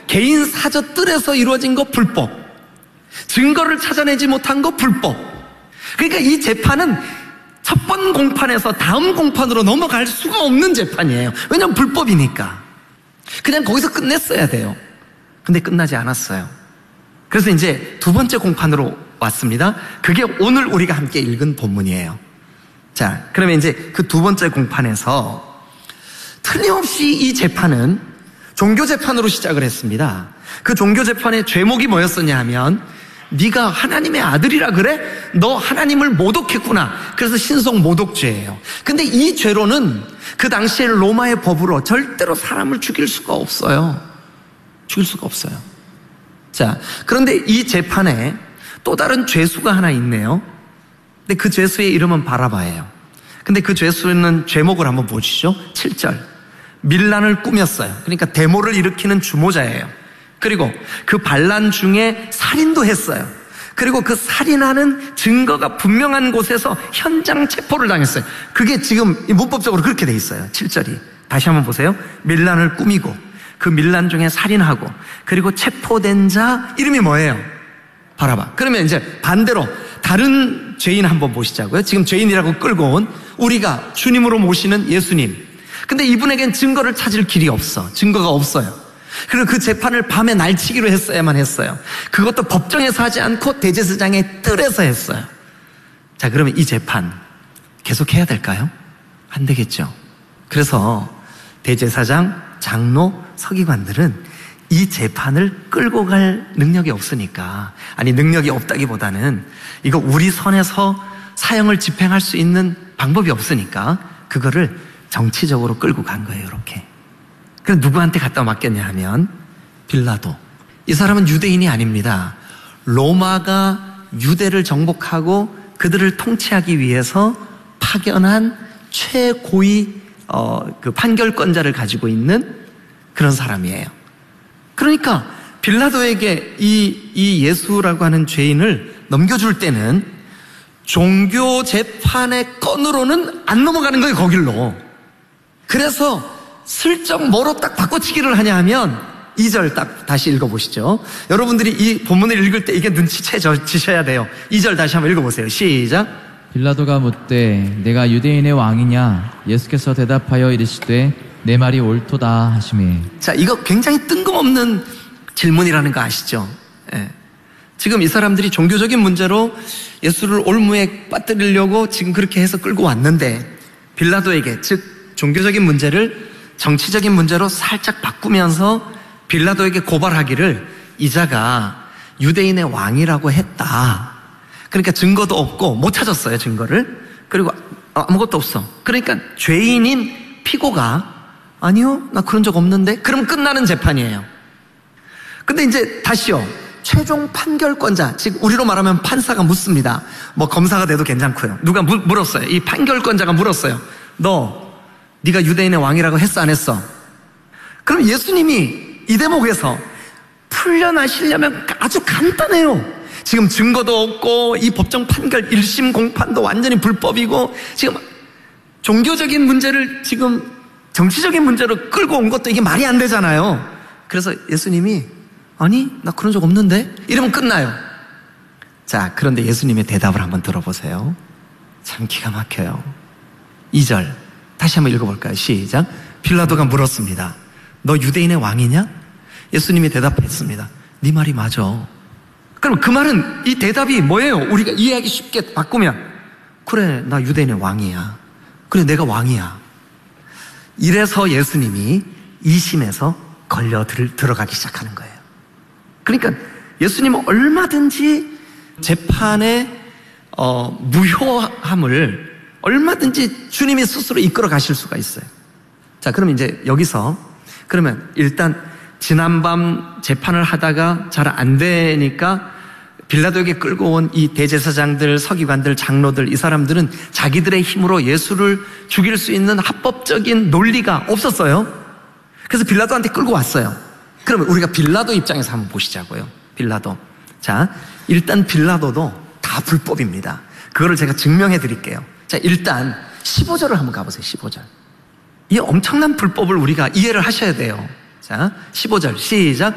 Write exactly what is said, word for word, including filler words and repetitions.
개인 사저 뜰에서 이루어진 거 불법, 증거를 찾아내지 못한 거 불법. 그러니까 이 재판은 첫 번 공판에서 다음 공판으로 넘어갈 수가 없는 재판이에요. 왜냐하면 불법이니까. 그냥 거기서 끝냈어야 돼요. 근데 끝나지 않았어요. 그래서 이제 두 번째 공판으로 왔습니다. 그게 오늘 우리가 함께 읽은 본문이에요. 자, 그러면 이제 그 두 번째 공판에서 틀림없이 이 재판은 종교재판으로 시작을 했습니다. 그 종교재판의 죄목이 뭐였었냐 하면, 네가 하나님의 아들이라 그래? 너 하나님을 모독했구나. 그래서 신성 모독죄예요. 근데 이 죄로는 그 당시에 로마의 법으로 절대로 사람을 죽일 수가 없어요. 죽일 수가 없어요. 자, 그런데 이 재판에 또 다른 죄수가 하나 있네요. 근데 그 죄수의 이름은 바라바예요. 근데 그 죄수는 죄목을 한번 보시죠. 칠 절. 밀란을 꾸몄어요. 그러니까 데모를 일으키는 주모자예요. 그리고 그 반란 중에 살인도 했어요. 그리고 그 살인하는 증거가 분명한 곳에서 현장 체포를 당했어요. 그게 지금 문법적으로 그렇게 돼 있어요. 칠 절이. 다시 한번 보세요. 밀란을 꾸미고 그 밀란 중에 살인하고 그리고 체포된 자 이름이 뭐예요? 바라바. 그러면 이제 반대로 다른 죄인 한번 보시자고요. 지금 죄인이라고 끌고 온 우리가 주님으로 모시는 예수님. 근데 이분에겐 증거를 찾을 길이 없어. 증거가 없어요. 그리고 그 재판을 밤에 날치기로 했어야만 했어요. 그것도 법정에서 하지 않고 대제사장의 뜰에서 했어요. 자, 그러면 이 재판 계속해야 될까요? 안 되겠죠. 그래서 대제사장, 장로, 서기관들은 이 재판을 끌고 갈 능력이 없으니까, 아니 능력이 없다기보다는 이거 우리 선에서 사형을 집행할 수 있는 방법이 없으니까 그거를 정치적으로 끌고 간 거예요. 이렇게. 그래서 누구한테 갖다 맡겼냐 하면 빌라도. 이 사람은 유대인이 아닙니다. 로마가 유대를 정복하고 그들을 통치하기 위해서 파견한 최고위 어, 그 판결권자를 가지고 있는 그런 사람이에요. 그러니까 빌라도에게 이, 이 예수라고 하는 죄인을 넘겨줄 때는 종교 재판의 건으로는 안 넘어가는 거예요. 거길로. 그래서 슬쩍 뭐로 딱 바꿔치기를 하냐 하면 이 절 딱 다시 읽어보시죠. 여러분들이 이 본문을 읽을 때 이게 눈치채셔야 돼요. 이 절 다시 한번 읽어보세요. 시작. 빌라도가 묻되 내가 유대인의 왕이냐? 예수께서 대답하여 이르시되 내 말이 옳도다 하시매. 자, 이거 굉장히 뜬금없는 질문이라는 거 아시죠? 예. 지금 이 사람들이 종교적인 문제로 예수를 올무에 빠뜨리려고 지금 그렇게 해서 끌고 왔는데 빌라도에게, 즉 종교적인 문제를 정치적인 문제로 살짝 바꾸면서 빌라도에게 고발하기를 이 자가 유대인의 왕이라고 했다. 그러니까 증거도 없고 못 찾았어요. 증거를. 그리고 아무것도 없어. 그러니까 죄인인 피고가 아니요, 나 그런 적 없는데. 그럼 끝나는 재판이에요. 근데 이제 다시요, 최종 판결권자, 즉 우리로 말하면 판사가 묻습니다. 뭐 검사가 돼도 괜찮고요. 누가 무, 물었어요. 이 판결권자가 물었어요. 너 네가 유대인의 왕이라고 했어 안 했어? 그럼 예수님이 이 대목에서 풀려나시려면 아주 간단해요. 지금 증거도 없고 이 법정 판결 일 심 공판도 완전히 불법이고 지금 종교적인 문제를 지금 정치적인 문제로 끌고 온 것도 이게 말이 안 되잖아요. 그래서 예수님이 아니 나 그런 적 없는데 이러면 끝나요. 자, 그런데 예수님의 대답을 한번 들어보세요. 참 기가 막혀요. 이 절 다시 한번 읽어볼까요? 시작. 빌라도가 물었습니다. 너 유대인의 왕이냐? 예수님이 대답했습니다. 네 말이 맞아. 그럼 그 말은, 이 대답이 뭐예요? 우리가 이해하기 쉽게 바꾸면 그래, 나 유대인의 왕이야. 그래, 내가 왕이야. 이래서 예수님이 이 심에서 걸려 들, 들어가기 시작하는 거예요. 그러니까 예수님은 얼마든지 재판의 어, 무효함을 얼마든지 주님이 스스로 이끌어 가실 수가 있어요. 자, 그럼 이제 여기서 그러면 일단 지난밤 재판을 하다가 잘 안 되니까 빌라도에게 끌고 온 이 대제사장들, 서기관들, 장로들, 이 사람들은 자기들의 힘으로 예수를 죽일 수 있는 합법적인 논리가 없었어요. 그래서 빌라도한테 끌고 왔어요. 그러면 우리가 빌라도 입장에서 한번 보시자고요. 빌라도. 자, 일단 빌라도도 다 불법입니다. 그거를 제가 증명해 드릴게요. 자, 일단 십오 절을 한번 가보세요. 십오 절. 이 엄청난 불법을 우리가 이해를 하셔야 돼요. 자, 십오 절 시작.